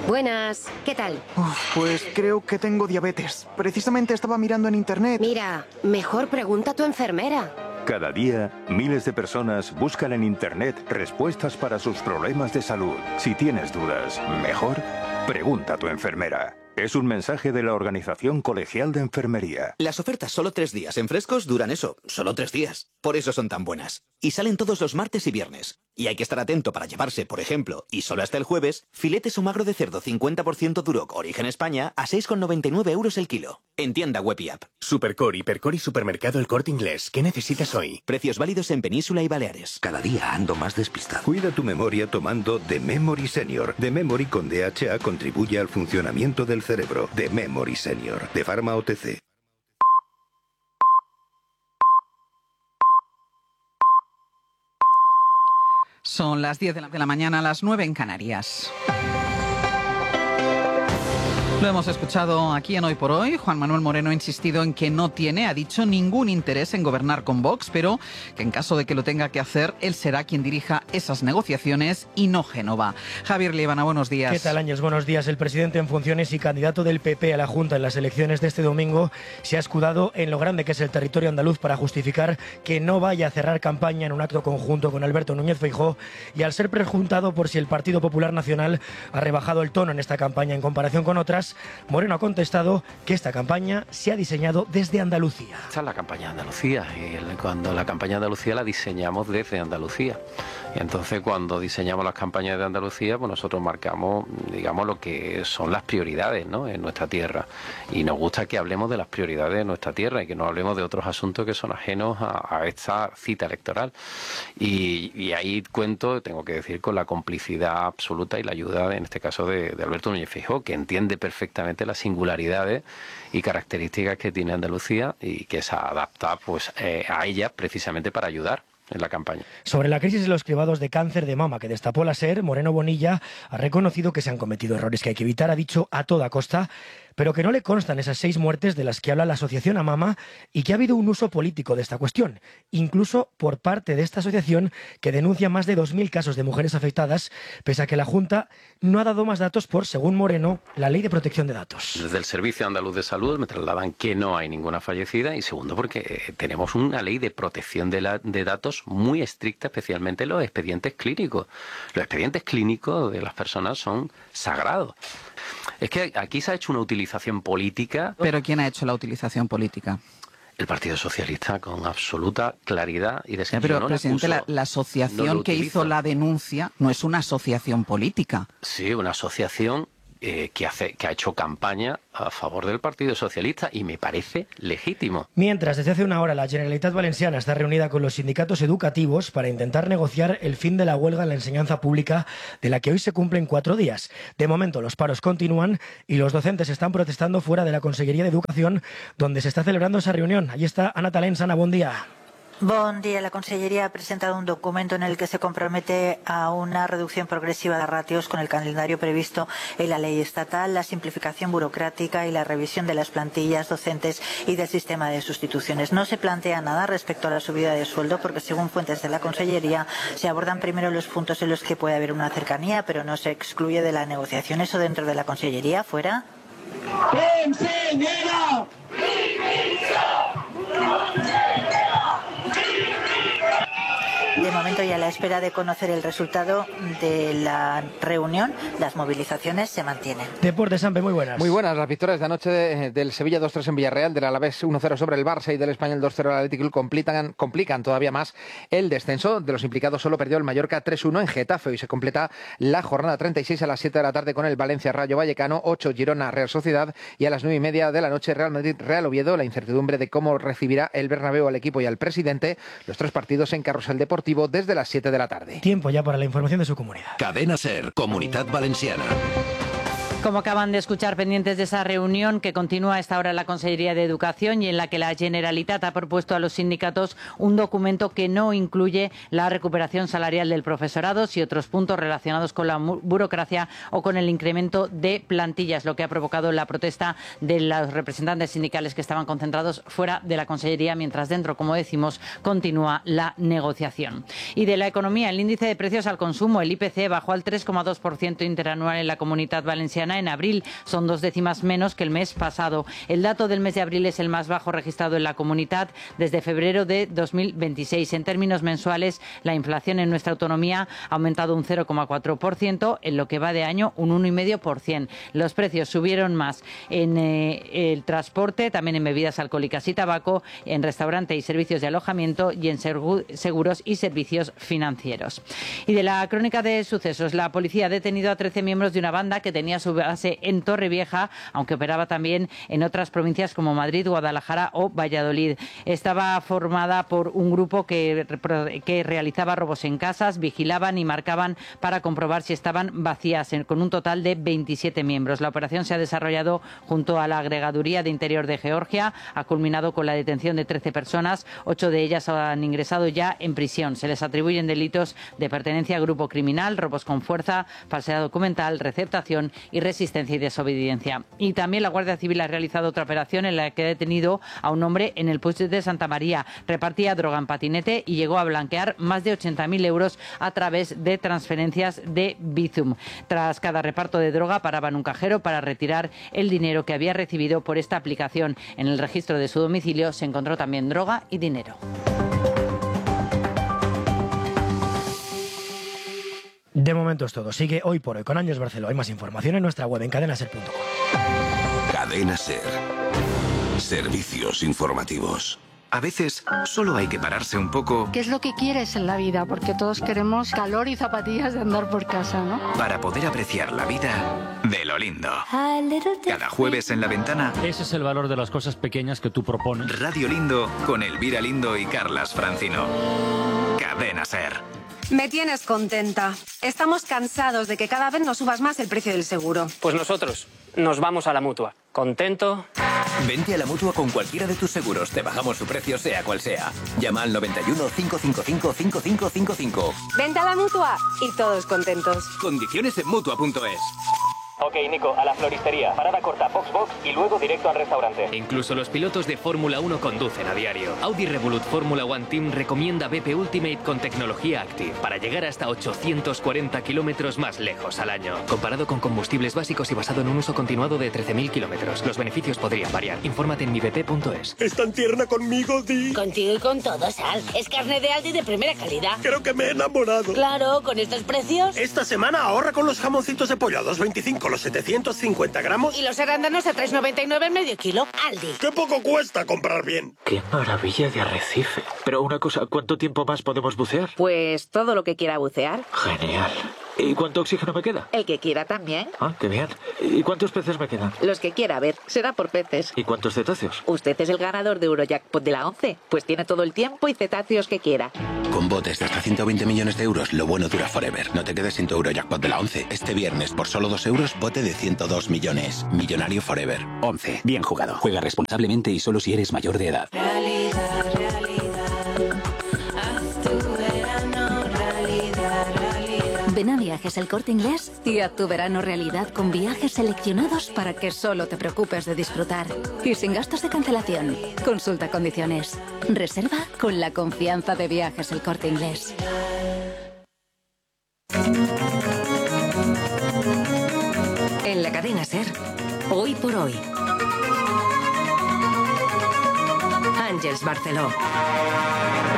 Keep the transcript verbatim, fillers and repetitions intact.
Buenas, ¿qué tal? Uf, pues creo que tengo diabetes. Precisamente estaba mirando en internet. Mira, mejor pregunta a tu enfermera. Cada día, miles de personas buscan en internet respuestas para sus problemas de salud. Si tienes dudas, mejor pregunta a tu enfermera. Es un mensaje de la Organización Colegial de Enfermería. Las ofertas solo tres días en Frescos duran eso, solo tres días. Por eso son tan buenas. Y salen todos los martes y viernes. Y hay que estar atento para llevarse, por ejemplo, y solo hasta el jueves, filetes o magro de cerdo cincuenta por ciento Duroc Origen España a seis con noventa y nueve euros el kilo. En tienda web y app. Supercore, Hipercore y Supermercado El Corte Inglés. ¿Qué necesitas hoy? Precios válidos en Península y Baleares. Cada día ando más despistado. Cuida tu memoria tomando The Memory Senior. The Memory con D H A contribuye al funcionamiento del cerebro. The Memory Senior. De Pharma O T C. Son las diez de la, de la mañana, las nueve en Canarias. Lo hemos escuchado aquí en Hoy por Hoy. Juan Manuel Moreno ha insistido en que no tiene, ha dicho, ningún interés en gobernar con Vox, pero que en caso de que lo tenga que hacer, él será quien dirija esas negociaciones y no Génova. Javier Líbana, buenos días. ¿Qué tal, Ángels? Buenos días. El presidente en funciones y candidato del P P a la Junta en las elecciones de este domingo se ha escudado en lo grande que es el territorio andaluz para justificar que no vaya a cerrar campaña en un acto conjunto con Alberto Núñez Feijóo, y al ser preguntado por si el Partido Popular Nacional ha rebajado el tono en esta campaña en comparación con otras, Moreno ha contestado que esta campaña se ha diseñado desde Andalucía. Esta es la campaña de Andalucía, y cuando la campaña de Andalucía la diseñamos desde Andalucía. Y entonces cuando diseñamos las campañas de Andalucía, pues nosotros marcamos, digamos, lo que son las prioridades, ¿no?, en nuestra tierra. Y nos gusta que hablemos de las prioridades de nuestra tierra y que no hablemos de otros asuntos que son ajenos a, a esta cita electoral. Y, y ahí cuento, tengo que decir, con la complicidad absoluta y la ayuda, en este caso, de, de Alberto Núñez Feijóo, que entiende perfectamente las singularidades y características que tiene Andalucía y que se adapta, pues, eh, a ellas precisamente para ayudar en la campaña. Sobre la crisis de los cribados de cáncer de mama que destapó la SER, Moreno Bonilla ha reconocido que se han cometido errores que hay que evitar, ha dicho, a toda costa, pero que no le constan esas seis muertes de las que habla la asociación AMAMA y que ha habido un uso político de esta cuestión, incluso por parte de esta asociación, que denuncia más de dos mil casos de mujeres afectadas, pese a que la Junta no ha dado más datos por, según Moreno, la Ley de Protección de Datos. Desde el Servicio Andaluz de Salud me trasladan que no hay ninguna fallecida, y segundo, porque tenemos una ley de protección de, la, de datos muy estricta, especialmente los expedientes clínicos. Los expedientes clínicos de las personas son sagrados. Es que aquí se ha hecho una utilización política. ¿Pero quién ha hecho la utilización política? El Partido Socialista, con absoluta claridad y descripción. Pero, no presidente, acuso, la, la asociación no que hizo la denuncia no es una asociación política. Sí, una asociación eh, que, hace, que ha hecho campaña a favor del Partido Socialista, y me parece legítimo. Mientras, desde hace una hora, la Generalitat Valenciana está reunida con los sindicatos educativos para intentar negociar el fin de la huelga en la enseñanza pública, de la que hoy se cumplen cuatro días. De momento, los paros continúan y los docentes están protestando fuera de la Consellería de Educación, donde se está celebrando esa reunión. Allí está Ana Talens. Ana, buen día. Buen día. La Consellería ha presentado un documento en el que se compromete a una reducción progresiva de ratios con el calendario previsto en la ley estatal, la simplificación burocrática y la revisión de las plantillas docentes y del sistema de sustituciones. No se plantea nada respecto a la subida de sueldo, porque según fuentes de la Consellería se abordan primero los puntos en los que puede haber una cercanía, pero no se excluye de la negociación. ¿Eso dentro de la Consellería? ¿Fuera? ¡Consellera! De momento, y a la espera de conocer el resultado de la reunión, las movilizaciones se mantienen. Deportes, Sampe, muy buenas. Muy buenas. Las victorias de anoche de, del Sevilla dos tres en Villarreal, del Alavés uno cero sobre el Barça y del Español dos cero al Athletic Club complican, complican todavía más el descenso. De los implicados solo perdió el Mallorca tres uno en Getafe. Hoy se completa la jornada treinta y seis a las siete de la tarde con el Valencia Rayo Vallecano, ocho Girona Real Sociedad, y a las nueve y media de la noche Real Madrid Real Oviedo. La incertidumbre de cómo recibirá el Bernabéu al equipo y al presidente. Los tres partidos en Carrusel Deportivo desde las siete de la tarde. Tiempo ya para la información de su comunidad. Cadena SER, Comunitat Valenciana. Como acaban de escuchar, pendientes de esa reunión que continúa a esta hora en la Consellería de Educación y en la que la Generalitat ha propuesto a los sindicatos un documento que no incluye la recuperación salarial del profesorado y otros puntos relacionados con la burocracia o con el incremento de plantillas, lo que ha provocado la protesta de los representantes sindicales que estaban concentrados fuera de la Consellería, mientras dentro, como decimos, continúa la negociación. Y de la economía, el índice de precios al consumo, el I P C, bajó al tres coma dos por ciento interanual en la Comunidad Valenciana en abril. Son dos décimas menos que el mes pasado. El dato del mes de abril es el más bajo registrado en la comunidad desde febrero de dos mil veintiséis. En términos mensuales, la inflación en nuestra autonomía ha aumentado un cero coma cuatro por ciento, en lo que va de año un uno coma cinco por ciento. Los precios subieron más en eh, el transporte, también en bebidas alcohólicas y tabaco, en restaurante y servicios de alojamiento y en seguros y servicios financieros. Y de la crónica de sucesos, la policía ha detenido a trece miembros de una banda que tenía su base en Torrevieja, aunque operaba también en otras provincias como Madrid, Guadalajara o Valladolid. Estaba formada por un grupo que, que realizaba robos en casas, vigilaban y marcaban para comprobar si estaban vacías, con un total de veintisiete miembros. La operación se ha desarrollado junto a la Agregaduría de Interior de Georgia, ha culminado con la detención de trece personas, ocho de ellas han ingresado ya en prisión. Se les atribuyen delitos de pertenencia a grupo criminal, robos con fuerza, falsedad documental, receptación y resistencia y desobediencia. Y también la Guardia Civil ha realizado otra operación en la que ha detenido a un hombre en el Puig de Santa María. Repartía droga en patinete y llegó a blanquear más de ochenta mil euros a través de transferencias de Bizum. Tras cada reparto de droga paraba en un cajero para retirar el dinero que había recibido por esta aplicación. En el registro de su domicilio se encontró también droga y dinero. De momento es todo. Sigue Hoy por Hoy con Ángeles Barceló. Hay más información en nuestra web en cadena ser punto com. Cadena Ser. Servicios informativos. A veces solo hay que pararse un poco. ¿Qué es lo que quieres en la vida? Porque todos queremos calor y zapatillas de andar por casa, ¿no? Para poder apreciar la vida de lo lindo. Cada jueves en La Ventana. Ese es el valor de las cosas pequeñas que tú propones. Radio Lindo con Elvira Lindo y Carlas Francino. Cadena Ser. Me tienes contenta. Estamos cansados de que cada vez nos subas más el precio del seguro. Pues nosotros nos vamos a la Mutua. ¿Contento? Vente a la Mutua con cualquiera de tus seguros. Te bajamos su precio sea cual sea. Llama al noventa y uno, cinco cinco cinco, cinco cinco cinco cinco. Vente a la Mutua y todos contentos. Condiciones en Mutua punto es. Ok, Nico, a la floristería. Parada corta, box box y luego directo al restaurante. Incluso los pilotos de Fórmula uno conducen a diario. Audi Revolut Fórmula One Team recomienda B P Ultimate con tecnología Active para llegar hasta ochocientos cuarenta kilómetros más lejos al año. Comparado con combustibles básicos y basado en un uso continuado de trece mil kilómetros. Los beneficios podrían variar. Infórmate en mi b p punto es. Es tan tierna conmigo, Di. Contigo y con todo, Sal. Es carne de Aldi de primera calidad. Creo que me he enamorado. Claro, con estos precios. Esta semana ahorra con los jamoncitos de pollo a dos veinticinco los setecientos cincuenta gramos. Y los arándanos a tres noventa y nueve el medio kilo. Aldi. ¡Qué poco cuesta comprar bien! ¡Qué maravilla de arrecife! Pero una cosa, ¿cuánto tiempo más podemos bucear? Pues todo lo que quiera bucear. Genial. ¿Y cuánto oxígeno me queda? El que quiera también. Ah, qué bien. ¿Y cuántos peces me quedan? Los que quiera, a ver, será por peces. ¿Y cuántos cetáceos? Usted es el ganador de Eurojackpot de la once, pues tiene todo el tiempo y cetáceos que quiera. Con botes de hasta ciento veinte millones de euros, lo bueno dura forever. No te quedes sin tu Eurojackpot de la once. Este viernes, por solo dos euros, bote de ciento dos millones. Millonario forever. once. Bien jugado. Juega responsablemente y solo si eres mayor de edad. Realidad, realidad. Haz tu verano realidad, realidad. Ven a Viajes El Corte Inglés y haz tu verano realidad con viajes seleccionados para que solo te preocupes de disfrutar. Y sin gastos de cancelación. Consulta condiciones. Reserva con la confianza de Viajes El Corte Inglés. En la cadena SER, Hoy por Hoy. Ángeles Barceló.